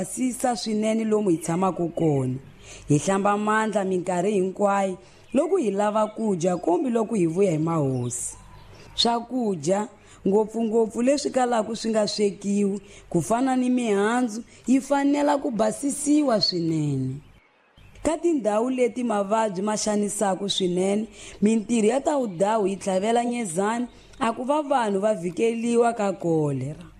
basisa swinene lomu hi tshamaka kona. Hi hlamba mandla minkarhi hinkwayo loko hi lava ku dya kumbe loko hi vuya hi mahosi. Swakudya ngopfungopfu leswi kalaka swi nga swekiwi ku fana ni mihandzu yi fanela ku basisiwa swinene. Ka tindhawu leti mavabyi ma xanisaka swinene, mintirho ya tawudawu yi tlhavela nyezani a ku va vanhu va vhikeliwa ka kolera.